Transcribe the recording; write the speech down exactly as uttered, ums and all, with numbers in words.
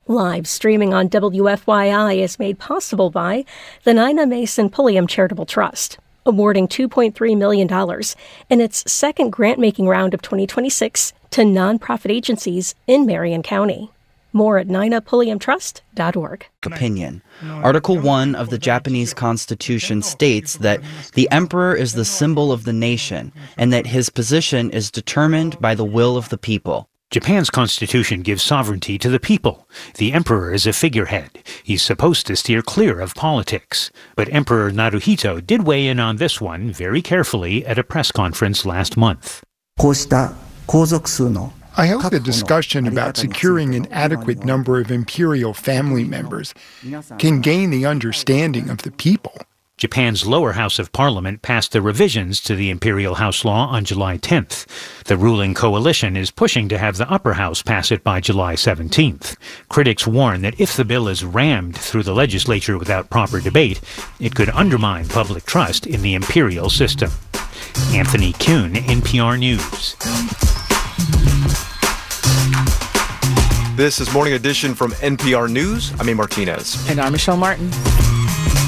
Live streaming on W F Y I is made possible by the Nina Mason Pulliam Charitable Trust, awarding two point three million dollars in its second grant-making round of twenty twenty-six to nonprofit agencies in Marion County. More at nina pulliam trust dot org. Opinion. Article one of the Japanese Constitution states that the emperor is the symbol of the nation and that his position is determined by the will of the people. Japan's constitution gives sovereignty to the people. The emperor is a figurehead. He's supposed to steer clear of politics. But Emperor Naruhito did weigh in on this one very carefully at a press conference last month. I hope the discussion about securing an adequate number of imperial family members can gain the understanding of the people. Japan's lower house of parliament passed the revisions to the Imperial House Law on July tenth. The ruling coalition is pushing to have the upper house pass it by July seventeenth. Critics warn that if the bill is rammed through the legislature without proper debate, it could undermine public trust in the imperial system. Anthony Kuhn, N P R News. This is Morning Edition from N P R News. I'm A. Martinez. And I'm Michelle Martin.